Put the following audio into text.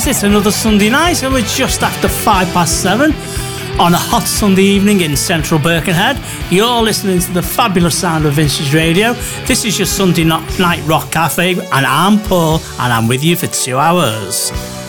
Yes, it's another Sunday night, and we're just after 7:05 on a hot Sunday evening in central Birkenhead. You're listening to the fabulous sound of Vintage Radio. This is your Sunday night rock cafe, and I'm Paul, and I'm with you for 2 hours.